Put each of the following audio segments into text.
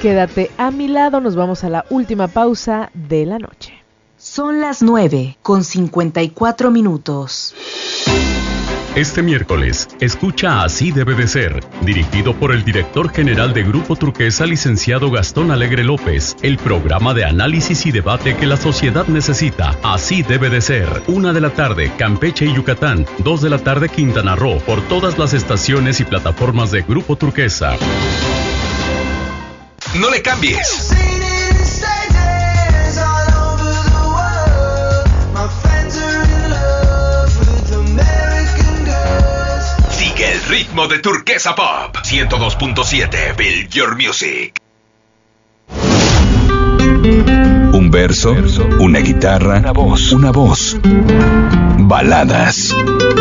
Quédate a mi lado, nos vamos a la última pausa de la noche. Son las 9:54. Este miércoles, escucha Así debe de ser, dirigido por el director general de Grupo Turquesa, licenciado Gastón Alegre López, el programa de análisis y debate que la sociedad necesita. Así debe de ser. 1 de la tarde, Campeche y Yucatán. 2 de la tarde, Quintana Roo, por todas las estaciones y plataformas de Grupo Turquesa. No le cambies. Sigue el ritmo de Turquesa Pop 102.7. Build Your Music. Un verso, una guitarra, una voz. Baladas.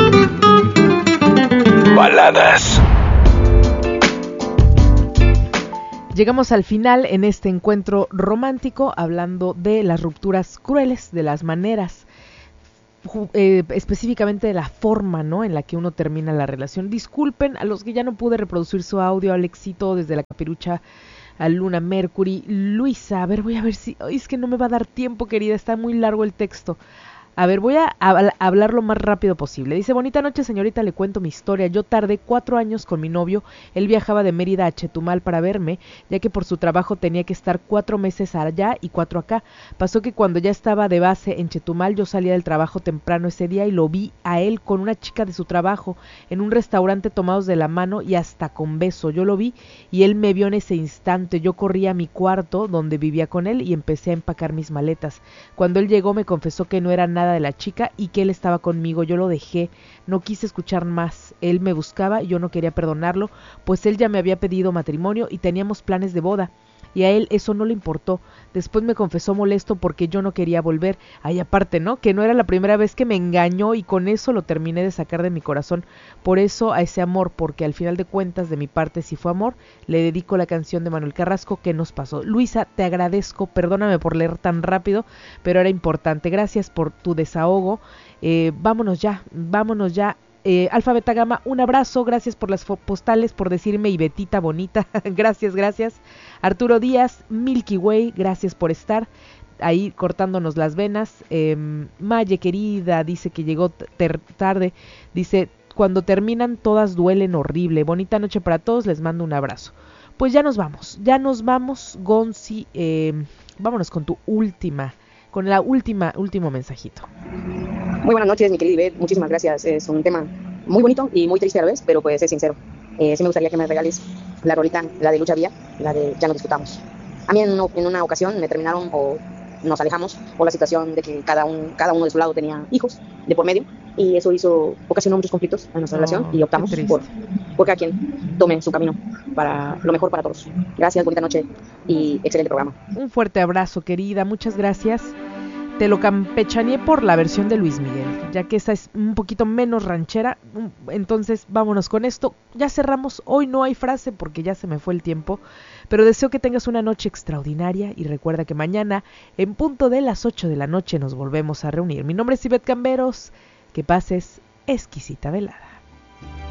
Llegamos al final en este encuentro romántico hablando de las rupturas crueles, de las maneras, específicamente de la forma, ¿no?, en la que uno termina la relación. Disculpen a los que ya no pude reproducir su audio, Alexito desde la Capirucha, a Luna Mercury, Luisa, a ver, voy a ver si, es que no me va a dar tiempo, querida, está muy largo el texto. A ver, voy a hablar lo más rápido posible. Dice: bonita noche, señorita, le cuento mi historia. Yo tardé 4 años con mi novio. Él viajaba de Mérida a Chetumal para verme, ya que por su trabajo tenía que estar 4 meses allá y 4 acá. Pasó que cuando ya estaba de base en Chetumal, yo salía del trabajo temprano ese día y lo vi a él con una chica de su trabajo en un restaurante, tomados de la mano y hasta con beso. Yo lo vi y él me vio en ese instante. Yo corrí a mi cuarto donde vivía con él y empecé a empacar mis maletas. Cuando él llegó me confesó que no era nada de la chica y que él estaba conmigo. Yo lo dejé, no quise escuchar más. Él me buscaba y yo no quería perdonarlo, pues él ya me había pedido matrimonio y teníamos planes de boda, y a él eso no le importó. Después me confesó molesto porque yo no quería volver. Ay, aparte, ¿no?, que no era la primera vez que me engañó, y con eso lo terminé de sacar de mi corazón. Por eso a ese amor, porque al final de cuentas de mi parte sí fue amor, le dedico la canción de Manuel Carrasco, ¿Qué nos pasó? Luisa, te agradezco, perdóname por leer tan rápido, pero era importante. Gracias por tu desahogo. Vámonos ya. Alfa Beta Gama, un abrazo, gracias por las postales, por decirme Ibetita bonita, gracias. Arturo Díaz, Milky Way, gracias por estar ahí cortándonos las venas. Maye querida, dice que llegó tarde, dice: cuando terminan todas duelen horrible. Bonita noche para todos, les mando un abrazo. Pues ya nos vamos, Gonzi, vámonos con último mensajito. Muy buenas noches, mi querida Ivette, muchísimas gracias. Es un tema muy bonito y muy triste a la vez, pero pues es sincero. Sí me gustaría que me regales la rolita, la de Lucha Vía, la de Ya no disfrutamos. A mí en una ocasión me terminaron o nos alejamos por la situación de que cada uno de su lado tenía hijos de por medio, y eso ocasionó muchos conflictos en nuestra relación, y optamos por cada quien tome su camino para lo mejor para todos. Gracias, bonita noche y excelente programa. Un fuerte abrazo, querida, muchas gracias. Te lo campechaneé por la versión de Luis Miguel, ya que esa es un poquito menos ranchera. Entonces vámonos con esto. Ya cerramos. Hoy no hay frase porque ya se me fue el tiempo, pero deseo que tengas una noche extraordinaria y recuerda que mañana en punto de las 8 de la noche nos volvemos a reunir. Mi nombre es Ivette Camberos. Que pases exquisita velada.